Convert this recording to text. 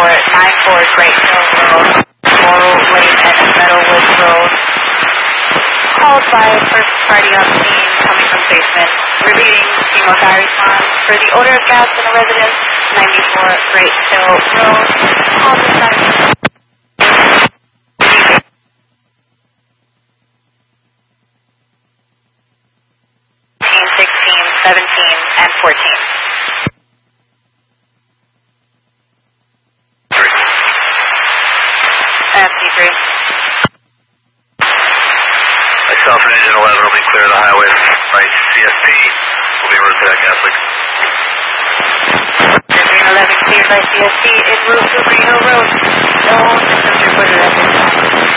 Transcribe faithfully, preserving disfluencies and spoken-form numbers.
four nine four Great Hill Road, Laurel Lane and Meadowwood Road. Called by first party on scene coming from basement. Repeating female diary response for the odor of gas in a residence, ninety-four Great Hill Road. Call this time. sixteen, seventeen, and fourteen. F C three. Myself and Engine eleven will be clear of the highway. Right, C S P will be route to that Catholic. Engine eleven cleared by C S P en route to Green Hill Road. No systems reported at this time.